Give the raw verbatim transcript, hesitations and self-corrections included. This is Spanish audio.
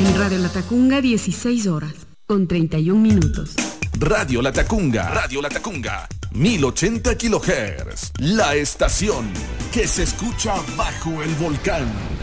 En Radio Latacunga, dieciséis horas, con treinta y un minutos. Radio Latacunga, Radio Latacunga, mil ochenta kilohertz. La estación que se escucha bajo el volcán.